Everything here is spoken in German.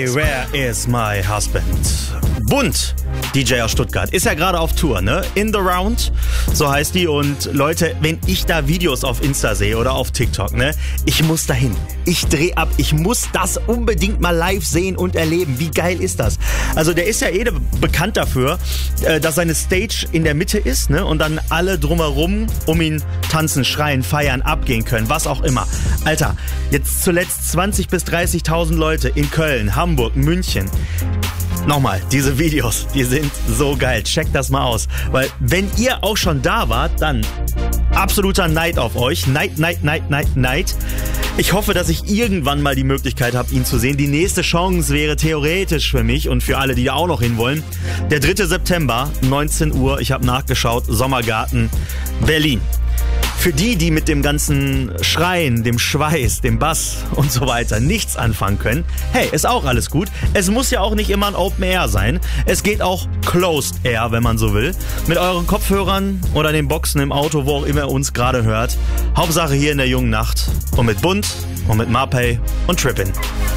Hey, where is my husband? Bunt, DJ aus Stuttgart, ist ja gerade auf Tour, ne? In the Round, so heißt die. Und Leute, wenn ich da Videos auf Insta sehe oder auf TikTok, ne? Ich muss dahin. Ich dreh ab. Ich muss das unbedingt mal live sehen und erleben. Wie geil ist das? Also der ist ja bekannt dafür, dass seine Stage in der Mitte ist, ne? Und dann alle drumherum um ihn tanzen, schreien, feiern, abgehen können, was auch immer. Alter, jetzt zuletzt 20.000 bis 30.000 Leute in Köln, Hamburg, München. Nochmal, diese Videos, die sind so geil. Checkt das mal aus. Weil wenn ihr auch schon da wart, dann absoluter Neid auf euch. Neid. Ich hoffe, dass ich irgendwann mal die Möglichkeit habe, ihn zu sehen. Die nächste Chance wäre theoretisch für mich und für alle, die da auch noch hinwollen, der 3. September, 19 Uhr, ich habe nachgeschaut, Sommergarten, Berlin. Für die mit dem ganzen Schreien, dem Schweiß, dem Bass und so weiter nichts anfangen können, hey, ist auch alles gut. Es muss ja auch nicht immer ein Open Air sein. Es geht auch Closed Air, wenn man so will. Mit euren Kopfhörern oder den Boxen im Auto, wo auch immer ihr uns gerade hört. Hauptsache hier in der jungen Nacht. Und mit Bunt und mit Marpay und Trippin'.